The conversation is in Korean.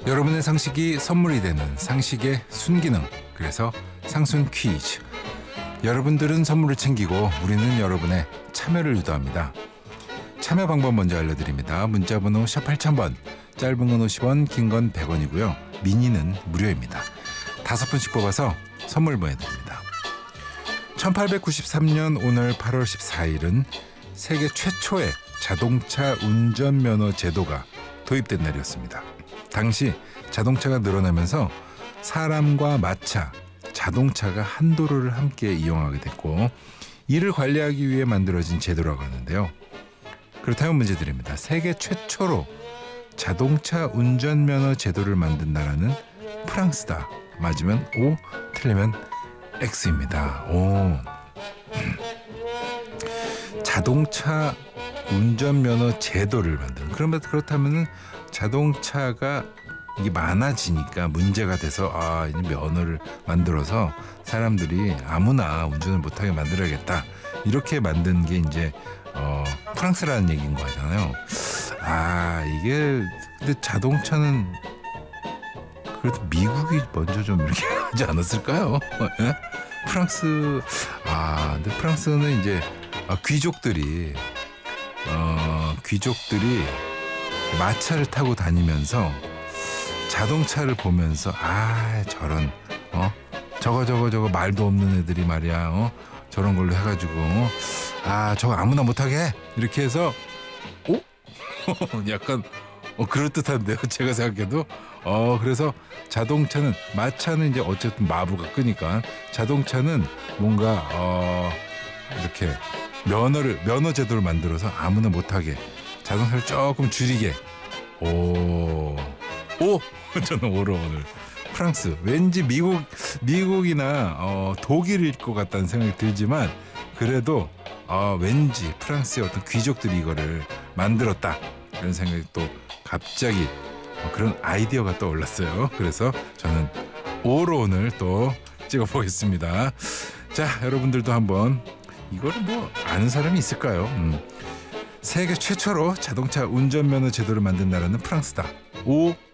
여러분의 상식이 선물이 되는 상식의 순기능, 그래서 상순 퀴즈. 여러분들은 선물을 챙기고 우리는 여러분의 참여를 유도합니다. 참여 방법 먼저 알려드립니다. 문자번호 샵 8000번, 짧은 건 50원, 긴 건 100원이고요. 미니는 무료입니다. 5분씩 뽑아서 선물 보내드립니다. 1893년 오늘 8월 14일은 세계 최초의 자동차 운전면허 제도가 도입된 날이었습니다. 당시 자동차가 늘어나면서 사람과 마차, 자동차가 한 도로를 함께 이용하게 됐고, 이를 관리하기 위해 만들어진 제도라고 하는데요. 그렇다면 문제 드립니다. 세계 최초로 자동차 운전면허 제도를 만든 나라는 프랑스다. 맞으면 O, 틀리면 X입니다. 오. 자동차 운전면허 제도를 만드는. 그렇다면 자동차가 이게 많아지니까 문제가 돼서 이제 면허를 만들어서 사람들이 아무나 운전을 못하게 만들어야겠다. 이렇게 만든 게 이제 프랑스라는 얘기인 거잖아요. 이게 근데 자동차는 그래도 미국이 먼저 좀 이렇게 하지 않았을까요? 프랑스 근데 프랑스는 이제 귀족들이 마차를 타고 다니면서 자동차를 보면서 저런 저거 말도 없는 애들이 말이야 저런 걸로 해가지고 저거 아무나 못하게 해. 이렇게 해서 약간 그럴듯한데요. 제가 생각해도 그래서 자동차는 마차는 이제 어쨌든 마부가 끄니까 자동차는 뭔가 이렇게 면허 제도를 만들어서 아무나 못하게 자동차를 조금 줄이게. 저는 오늘 프랑스, 왠지 미국이나 독일일 것 같다는 생각이 들지만 그래도 왠지 프랑스의 어떤 귀족들이 이거를 만들었다 이런 생각이 또 갑자기 그런 아이디어가 떠올랐어요. 그래서 저는 O로 오늘 또 찍어보겠습니다. 자, 여러분들도 한번 이거를 아는 사람이 있을까요? 세계 최초로 자동차 운전면허 제도를 만든 나라는 프랑스다. O,